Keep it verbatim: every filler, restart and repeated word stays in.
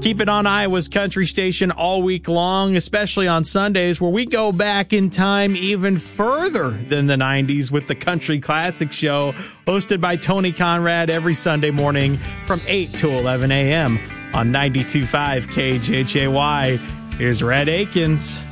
Keep it on Iowa's country station all week long, especially on Sundays, where we go back in time even further than the nineties with the Country Classic Show, hosted by Tony Conrad every Sunday morning from eight to eleven a.m. on ninety-two point five K J J Y. Here's Red Akins.